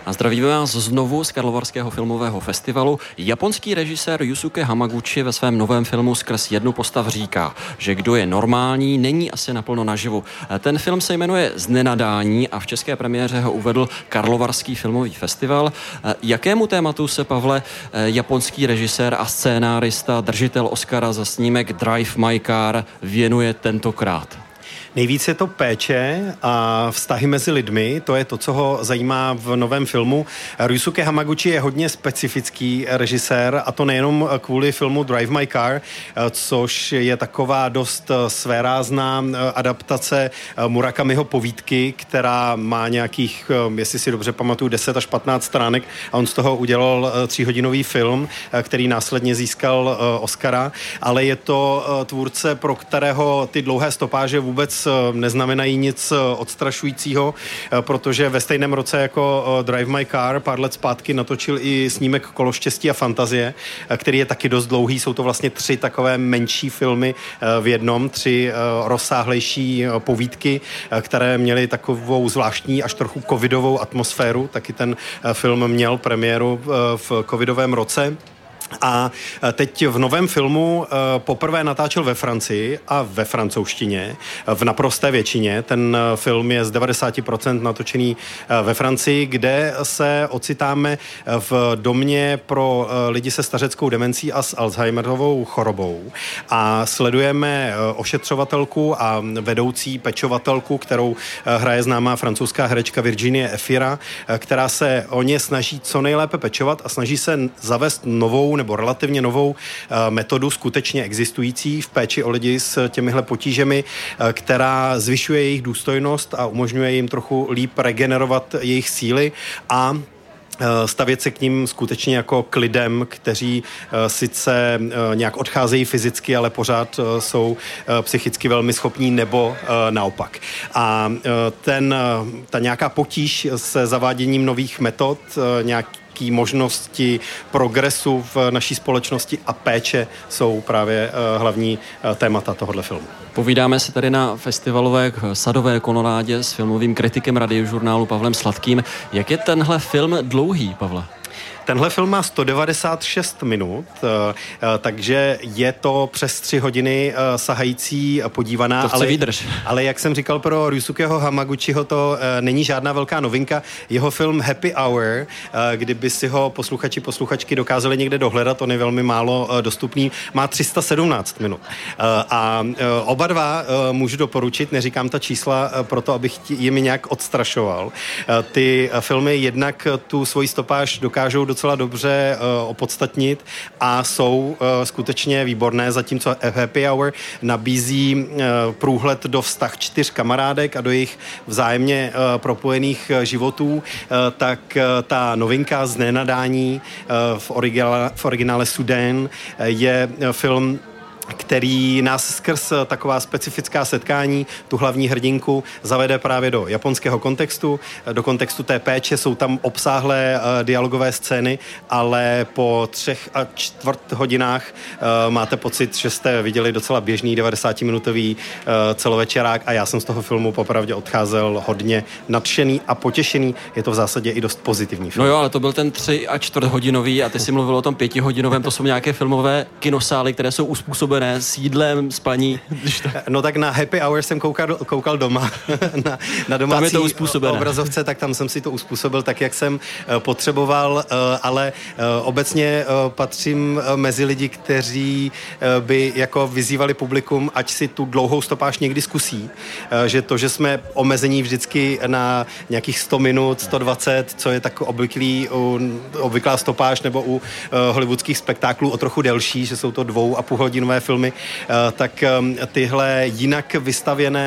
A zdravíme vás znovu z Karlovarského filmového festivalu. Japonský režisér Yusuke Hamaguchi ve svém novém filmu Skrz jednu postav říká, že kdo je normální, není asi naplno naživu. Ten film se jmenuje Znenadání a v české premiéře ho uvedl Karlovarský filmový festival. Jakému tématu se, Pavle, japonský režisér a scénárista, držitel Oscara za snímek Drive My Car věnuje tentokrát? Nejvíc je to péče a vztahy mezi lidmi, to je to, co ho zajímá v novém filmu. Ryusuke Hamaguchi je hodně specifický režisér a to nejenom kvůli filmu Drive My Car, což je taková dost svérázná adaptace Murakamiho povídky, která má nějakých, jestli si dobře pamatuju, 10 až 15 stránek a on z toho udělal 3hodinový film, který následně získal Oscara, ale je to tvůrce, pro kterého ty dlouhé stopáže vůbec neznamenají nic odstrašujícího, protože ve stejném roce jako Drive My Car pár let zpátky natočil i snímek Kolo štěstí a fantazie, který je taky dost dlouhý. Jsou to vlastně 3 takové menší filmy v jednom, 3 rozsáhlejší povídky, které měly takovou zvláštní až trochu covidovou atmosféru. Taky ten film měl premiéru v covidovém roce. A teď v novém filmu poprvé natáčel ve Francii a ve francouzštině, v naprosté většině. Ten film je z 90% natočený ve Francii, kde se ocitáme v domě pro lidi se stařeckou demencí a s Alzheimerovou chorobou. A sledujeme ošetřovatelku a vedoucí pečovatelku, kterou hraje známá francouzská herečka Virginie Efira, která se o ně snaží co nejlépe pečovat a snaží se zavést novou nebo relativně novou metodu skutečně existující v péči o lidi s těmihle potížemi, která zvyšuje jejich důstojnost a umožňuje jim trochu líp regenerovat jejich síly a stavět se k ním skutečně jako k lidem, kteří sice nějak odcházejí fyzicky, ale pořád jsou psychicky velmi schopní nebo naopak. A ta nějaká potíž se zaváděním nových metod, nějaký možnosti progresu v naší společnosti a péče jsou právě hlavní témata tohohle filmu. Povídáme si tady na festivalové sadové kolonádě s filmovým kritikem Radiožurnálu Pavlem Sladkým. Jak je tenhle film dlouhý, Pavle? Tenhle film má 196 minut, takže je to přes 3 hodiny sahající podívaná. To chce výdrž. Ale jak jsem říkal, pro Ryusukeho Hamaguchiho to není žádná velká novinka. Jeho film Happy Hour, kdyby si ho posluchačky dokázali někde dohledat, on je velmi málo dostupný, má 317 minut. A oba dva můžu doporučit, neříkám ta čísla proto, abych jimi nějak odstrašoval. Ty filmy jednak tu svoji stopáž dokážou docela dobře opodstatnit a jsou skutečně výborné, zatímco Happy Hour nabízí průhled do vztah 4 kamarádek a do jejich vzájemně propojených životů, tak ta novinka Znenadání v originále Sudén je film, který nás skrz taková specifická setkání, tu hlavní hrdinku, zavede právě do japonského kontextu, do kontextu té péče. Jsou tam obsáhlé dialogové scény, ale po 3,25 hodinách máte pocit, že jste viděli docela běžný 90-minutový celovečerák a já jsem z toho filmu popravdě odcházel hodně nadšený a potěšený. Je to v zásadě i dost pozitivní film. No jo, ale to byl ten 3,25 hodinový a ty jsi mluvil o tom 5hodinovém, to jsou nějaké filmové kinosály, které jsou uspůsobené s jídlem, spaní. No tak na Happy Hour jsem koukal doma na domácí obrazovce, tak tam jsem si to uspůsobil tak, jak jsem potřeboval, ale obecně patřím mezi lidi, kteří by jako vyzývali publikum, ať si tu dlouhou stopáž někdy zkusí, že to, že jsme omezení vždycky na nějakých 100 minut, 120, co je tak obvyklá stopáž, nebo u hollywoodských spektáklů o trochu delší, že jsou to 2,5 hodinové filmy, tak tyhle jinak vystavěné